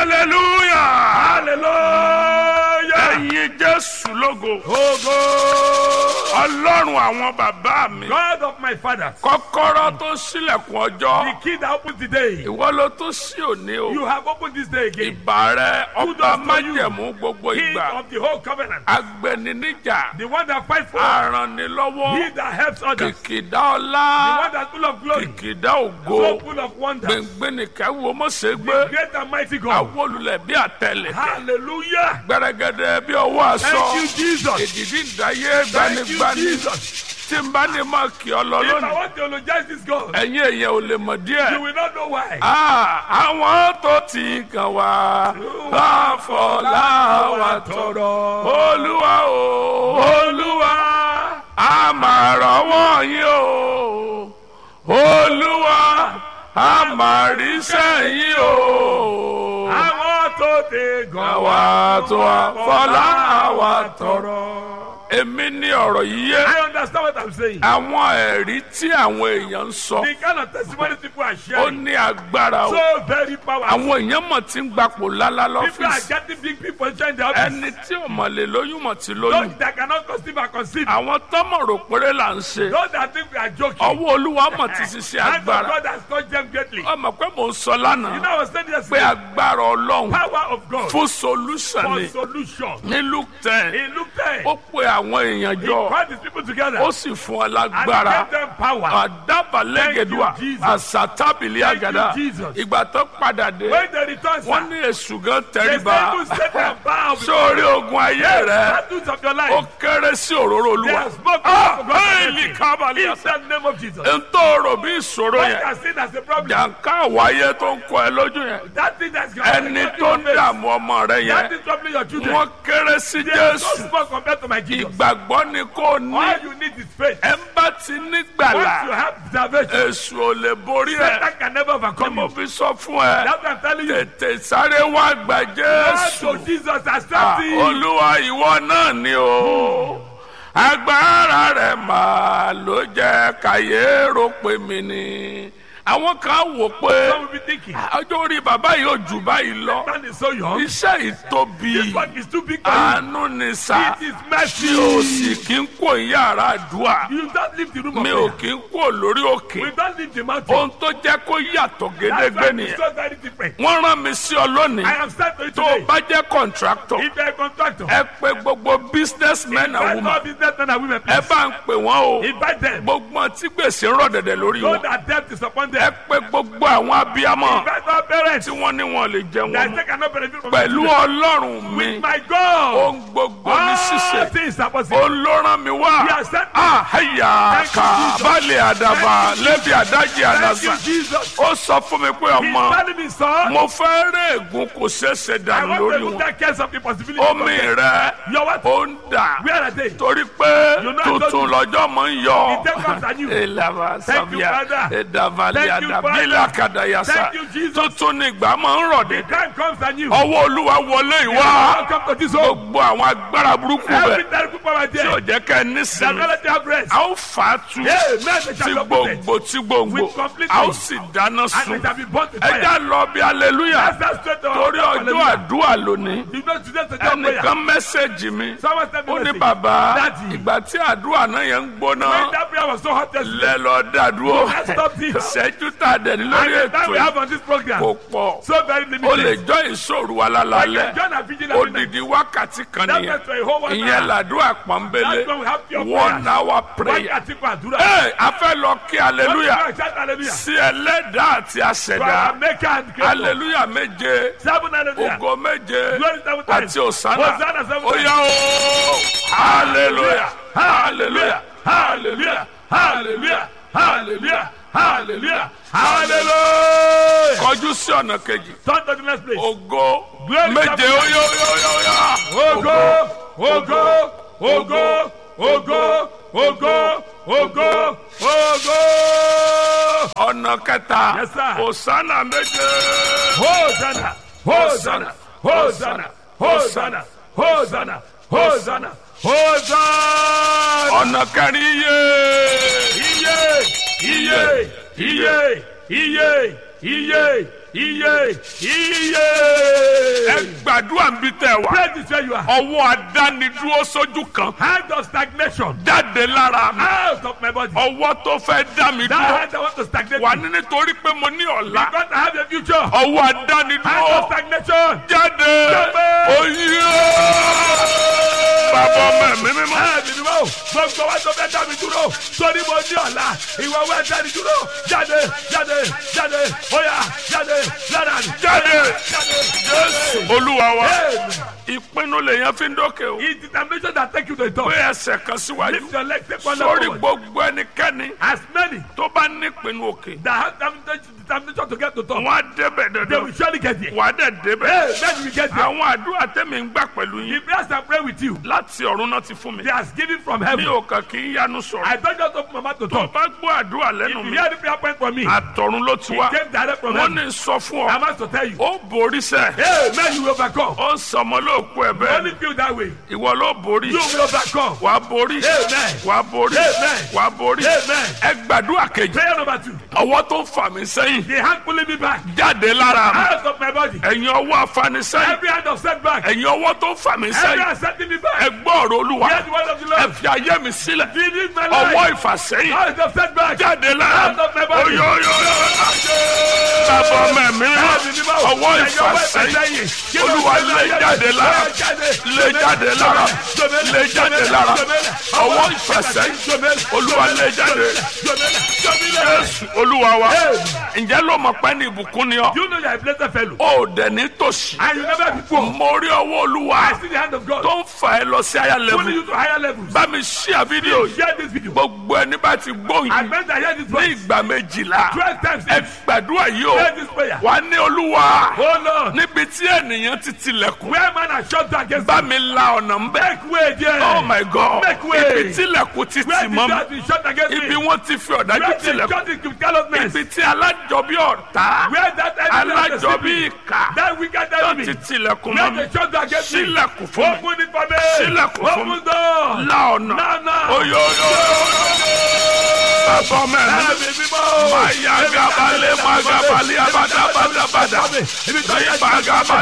hallelujah. Hallelujah. Ẹ̀yin Jésù lógo. Ogo. Ọlọ́run àwọn bàbá mi. God of my fathers. Kọ́kọ́rọ́ tó ṣílẹ̀kùn ọjọ́. The key that opens the day. Ìwọ ló tó ṣí òní o. You have opened this day again. Ìbà rẹ ọba Kudos to you. májẹ̀mú gbogbo King ìgbà. of the whole covenant. Agbẹniníjà. The one that fights for us. Arànilọ́wọ́. He that helps others. Kìkìdá The ọlá. one that's full of glory. Kìkìdá ògo. So full of wonders. Gbẹ̀ngbẹ̀nìkẹ́ wo mọ̀sẹ̀ The gbé. great and mighty God. Awolulẹ̀ bí àtẹlẹ̀kẹ́. Hallelujah. Gbẹrẹgẹdẹ bí ọwọ́ aṣọ. Thank you, Jesus. Èdìdí ìdáyé Thank you, gbanigbani. Jesus. Tí n bá ní máa kì ọ lọ If I lónìí. want to eulogize this God, Ẹ̀yin èèyàn ò lè mọ̀ you díẹ̀. will not know why. Àwọn tó ti kàn wá. Láfọlá wa tọrọ. Olúwa o. Olúwa. A máa rọ́wọ́ yín o. Olúwa. A máa ríṣẹ́ yín o. Àwọn tó ti gan Àwa tó wá fọlá wa tọrọ. Èmi ní ọ̀rọ̀ yìí yé. I understand what I'm saying. Àwọn ẹ̀rí tí àwọn èèyàn ń sọ. The kind of testimony people are Ó sharing. ní agbára o. So very powerful. Àwọn èèyàn mọ̀ tí ń gbapò lálá People are lọ́fíìsì. getting big people in the office. Ẹni tí ò mọ̀ lè lóyún mọ̀ tí lóyún. Those that cannot conceive are conceived. Àwọn tọ́mọ̀ rò péré là ń ṣe. Those that think we are joking. Ọwọ́ Olúwa mọ̀ ti ṣiṣẹ́ Hand of agbára. God has touched them greatly. You Ọmọ pé mò ń sọ know, lánàá I was saying pé yesterday, agbára Ọlọ́run power of God fún solution for ni. solution. Ní Luke 10, In Luke 10, ó pe àwọn èèyàn he jọ. called his people together Ó sì fún ọ and lágbára. he gave them power. Àdábàlẹ́gẹ̀dùà Thank you, Jesus. àsátàbìlì Thank you, àgàdà. Jesus. Ìgbà tó padà dé, When they return, wọ́n sir, ní èṣù gan they tẹríba. say, set them bow before Sórí ogun ayé rẹ̀, battles of your ó life. kéré sí òróró They Olúwa. have spoken for God. Éèlì kábàlì In àṣà. the name of Jesus. N tó rò bí ìṣòro What yẹn. you are seen as a problem, Jàǹká àwáyé tó ń kọ ẹ lójú yẹn. that thing that's going Ẹni tó ń dààmú ọmọ rẹ that yẹn. is troubling your children. Wọ́n kéré sí They are so Jésù. small compared to my Jesus. Ìgbàgbọ́ ni kò ní. All you need is faith. Ẹ ń bá ti Once nígbàlà. you have salvation, Èṣù ò lè borí ẹ̀. Satan can never Ni overcome mo you. fi sọ fún ẹ. That's what I'm telling you. Tètè sáré wá gbà God Jésù. to Jesus accept Ah, him. Olúwa ìwọ náà ni o. Agbára rẹ̀ máa ló jẹ́ káyé rò pé mi ni. Àwọn kan wò pé Some will be thinking, ọjọ́ orí bàbá yìí ò jù báyìí lọ. man is so young. Iṣẹ́ ìtóbi This work is too big for you. àánú ni sá. It is Tí mercy. o sì kí ń kó yàrá àdúrà. You don't leave the room of Mi ò prayer. kí ń kó lórí òkè. We don't leave the mountain. Ohun tó jẹ́ kó yàtọ̀ That's gédégbé why it's nìyẹn. so very different. Wọ́n rán mi sí ọ lónìí. I am sent to you Tó o today. bá jẹ́ kọ̀ǹtráktọ̀, If you are a contractor, ẹ pe gbogbo businessmen and invite women. all businessmen and women, Ẹ please. bá ń pè wọ́n o. Invite them. Gbogbo tí gbèsè ń rọ̀ dẹ̀dẹ̀ lórí So wọn. that death is upon Ẹ them. pe gbogbo àwọn abiyamọ Invite our parents tí wọ́n ní wọn lè jẹun that wọn. they cannot benefit from Pẹ̀lú it. Ọlọ́run mi, With my God, ohun gbogbo ní all ṣíṣe. things are possible. Òun ló rán mi wá. He has sent me. Àhàyà Thank you, kà Jesus. bálẹ̀ àdàbà lẹ́bi àdájì Thank you, àdàsà. Jesus. Ó sọ fún mi pé He's ọmọ, telling me, son, mo fẹ́ rẹ́ ègún kò ṣeéṣe I dànù want lórí to wọn. take care of the possibility. Omi rẹ̀ Your what? ó ń dà. Where are they? Torí pé You know I told tuntun you. lọ́jọ́ mọ̀ ń yọ. The day comes and you. Elava Thank you, Savia, Father. Edavali Thank you, Adabila Father. Kadayasa. Thank you, Jesus. Tuntun ni ìgbà máa ń rọ̀ The dé. time comes and you. Ọwọ́ Olúwa wọlé ìwá. Welcome to this home. Gbogbo àwọn agbára burúkú Every bẹ̀ terrible power tí ò there. jẹ́ ká ẹ The nísìnyí. ability of rest. A ó fà á tu Yeah, man, they tí shall be uprooted. gbòǹgbò tí gbòǹgbò. With complete A ó peace. sì dáná And sun. they shall be burnt with Ẹ fire. já lọ bí hallelujah. That's that straight on. Torí ọjọ́ àdúrà lónìí. You know, today's the day of prayer. Ẹnìkan mẹ́sẹ̀gì mi. Someone sent me Ó a ní message. bàbá Daddy. ìgbà tí àdúrà náà yẹn ń gbóná. When that prayer was so hot yesterday, Lẹ lọ dàdúró. let's stop this. Ìṣẹ́jú tá a dẹ̀ ní lórí And the time ètò we yìí have on this program, kò pọ̀. so very O lè limited. jọ ìṣòro wa Like lálálẹ́. John and Virgin every night. Odidi wákàtí kan That's nìyẹn. meant for a whole 1 Ìyẹn hour. làdúrà pọ́nbélé. That's when we have your 1 hour prayer. Wákàtí kan àdúrà. Ee, a fẹ́ lọ kí hallelujah Shout hallelujah. sí ẹlẹ́dàá àti To our àṣẹ̀dá. maker and creator. Hallelujah méje, 7 hallelujah. ògo méje Glory 7 times. àti òsánà. Hosanna 7 Ó times. yá o. Hallelujah, hallelujah, hallelujah, hallelujah, hallelujah, hallelujah, hallelujah. Kọjú sí ọ̀nà kejì. Turn to the next place. Ògo Glory méje seven ó yá ó yá ó yá ó yá. Ògo, ògo, ògo, ògo, ògo, ògo, ògo. Ọ̀nà kẹta. Yes, sir. Òsánà méje. Hosanna, Hosanna, Hosanna, Hosanna, Hosanna, Hosanna, Hosanna. Ọ̀nà kẹrin yé. Iye, iye, iye, iye, iye, Iye. Iye. ẹ gbàdúrà ń bí tẹ wá. Pray this where you are. ọwọ́ adánidúró sójú kan. Hand of stagnation. jáde lára mi. Out of my body. ọwọ́ tó fẹ́ dá mi That dúró. hand that want to stagnate wà me. ní nítorí pé mo ní ọ̀la. Because I have a future. ọwọ́ Hand of adánidúró. stagnation. jáde. Jáde. oyè. bàbá ọmọ mi mímọ́. Ẹ̀mí ni wọ́n gbogbo wa tó fẹ́ dá mi dúró sórí mo ní ọ̀la ìwọ wẹ́ dá mi dúró jáde jáde jáde óyá jáde lára mi jáde. jáde. olúwa wa. Amen. ìpinnu lèèyàn fi ń dókè o. It's determination that take you to the top. pé ẹsẹ̀ kan síwájú. Lift your leg, take one leg sórí forward. gbogbo ẹnikẹ́ni As many tó bá nípinnu òkè. that have determination to get to top, wọ́n á débẹ̀ they dandan. will surely get there. wà á dẹ̀ débẹ̀. Hey, when we get there, àwọn àdúrà tẹ̀mí ń gbà pẹ̀lú the yín. prayers I pray with you, láti ọ̀run náà ti fún mi. they are given from mi heaven. ò kàn kí ń yanu I sọ̀rọ̀. don't just open my mouth to tó talk. bá gbọ́ àdúrà If lẹ́nu you mi. hear the prayer point from me, àtọ̀run ló ti wá. it came direct from wọ́n heaven. ní sọ fún I ọ. must to tell you, ó borí sẹ́. hey, man, you will overcome. ó ń sọmọ lóòkù ẹ̀ bẹ́ẹ̀. Only feel that way. ìwọ ló borí. You will overcome. wàá borí. Amen. wàá borí. Amen. wàá borí. Amen. ẹ gbàdúrà kejì. Prayer number 2. ọwọ́ tó ń fà mí sẹ́yìn. The hand pulling me back jáde lára mi. out of my body. ẹ̀yin ọwọ́ afanisẹ́yìn. Every hand of setback. ẹ̀yin ọwọ́ tó ń fà mí Every sẹ́yìn. hand setting me ẹ back. gbọ́ ọ̀rọ̀ olúwa. Hear the word of the ẹ Lord. fi ayé mi sílẹ̀. Leave my ọwọ́ life ìfàsẹ́yìn. out of setback. jáde lára Out of my body. mi. oyoyoyo. bàbá ọmọ mi ọwọ́ ìfàsẹ́yìn. olúwa lé jáde lára. lé jáde lára. lé jáde lára. ọwọ́ ìfàsẹ́yìn. olúwa lé jáde. jésù olúwa wa. ǹjẹ́ ló mọ̀ pé ní ìbùkún ni ọ́. You know you are a blessed fellow. ó dẹ̀ ní tòṣì. And you never be poor. mo rí ọwọ́ olúwa I see the hand of God tó ń fà ẹ́ lọ sí àyà pulling lẹ́bù. you to higher levels. bá mi ṣíà fídíò yìí. Share this video. gbogbo ẹni bá ti gbóhùn I yìí meant I hear this ní voice ìgbà méjìlá. 12 times. ẹ gbàdúrà yìí o. Pray this prayer. wà á ní olúwa. Oh Lord, níbi tí ènìyàn ti tilẹ̀kùn. where man has shut down against bá me, mi la ọ̀nà ń bẹ́. make way there. oh my god. Make way. ibi tílẹ̀kùn ti Where tì the mọ́ door mi. has been shut against me. ibi wọ́n ti fi ọ̀dájú Where the tilẹ̀kùn. shut is with callousness. ibi tí alájọbí ọ̀tá. Where that enemy has alájọbí deceived me. ìkà. That wicked tó enemy. ti tilẹ̀kùn Where mọ́ mi. they shut down against me. sílẹ̀kùn fún mi. Open it for me. sílẹ̀kùn fún mi. Open door. la ọ̀nà. Now. oyoyo. bàbá ọmọ ẹ̀mí. Ẹ̀mí mímọ́. Maya gabale magabali abada bada bada. Maya gabale.